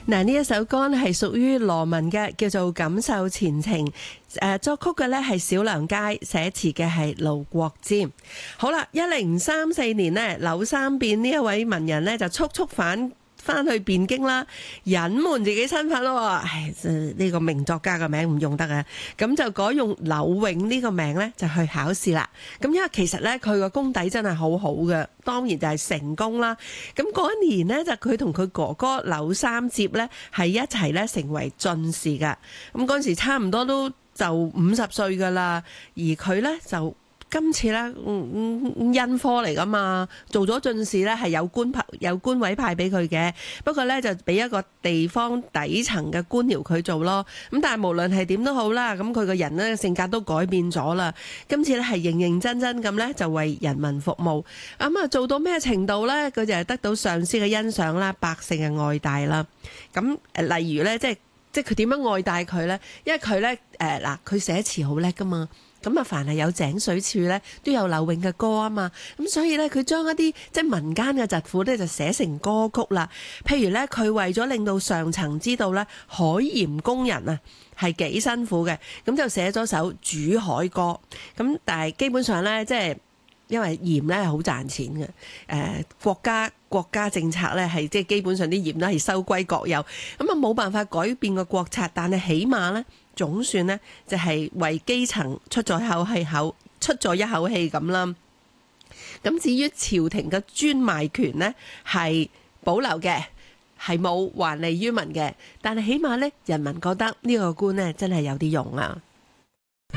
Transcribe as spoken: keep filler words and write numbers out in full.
嗱，呢一首歌咧係屬於羅文嘅，叫做《感受前程》。誒，作曲嘅咧係小良佳，寫詞嘅係盧國沾。好啦，一零三四年呢，柳三變呢一位文人呢，就速速返翻去汴京啦，隱瞞自己身份咯。唉，呢個名作家嘅名唔用得啊，咁就改用柳永呢個名咧，就去考試啦。咁因為其實咧佢個功底真係好好嘅，當然就係成功啦。咁嗰一年呢，就佢同佢哥哥柳三接咧係一齊咧成為進士噶。咁嗰陣時差唔多都就五十歲噶啦，而佢咧就。今次咧，嗯嗯，恩科嚟噶嘛，做咗進士咧係有官派有官位派俾佢嘅，不過咧就俾一個地方底層嘅官僚佢做咯。咁但係無論係點都好啦，咁佢個人咧性格都改變咗啦。今次咧係認認真真咁咧就為人民服務。咁啊做到咩程度咧？佢就係得到上司嘅欣賞啦，百姓嘅愛戴啦。咁誒，例如咧，即係即係佢點樣愛戴佢咧？因為佢咧誒嗱，佢寫詞好叻噶嘛。咁啊，凡係有井水處咧，都有柳永嘅歌啊嘛。咁所以咧，佢將一啲即係民間嘅疾苦咧，就寫成歌曲啦。譬如咧，佢為咗令到上層知道咧，海鹽工人啊係幾辛苦嘅，咁就寫咗首《煮海歌》。咁但係基本上咧，即係因為鹽咧係好賺錢嘅。誒、呃，國家國家政策咧係即係基本上啲鹽都係收歸國有。咁啊冇辦法改變個國策，但係起碼咧。總算呢，就係為基層出咗一口氣口出咗一口氣咁啦。咁至於朝廷嘅專賣權呢，係保留嘅，係冇還利於民嘅。但係起碼呢，人民覺得呢個官呢真係有啲用啊。